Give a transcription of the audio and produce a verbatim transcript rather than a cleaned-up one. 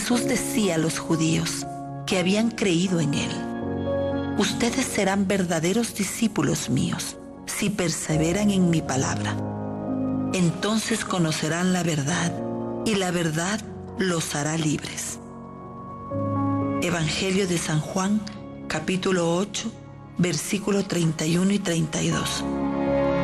Jesús decía a los judíos que habían creído en Él: ustedes serán verdaderos discípulos míos si perseveran en mi palabra. Entonces conocerán la verdad y la verdad los hará libres. Evangelio de San Juan, capítulo ocho, versículos treinta y uno y treinta y dos.